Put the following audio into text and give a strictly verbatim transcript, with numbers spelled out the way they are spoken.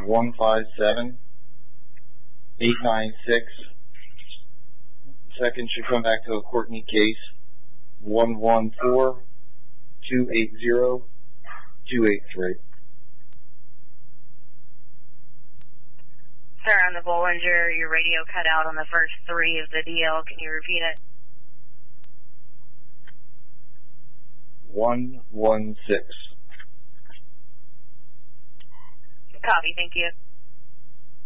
one five seven, eight nine six. Second should come back to a Courtney case, one one four, two eight zero, two eight three. Sir, on the Bollinger, your radio cut out on the first three of the D L. Can you repeat it? one one six. Copy, thank you.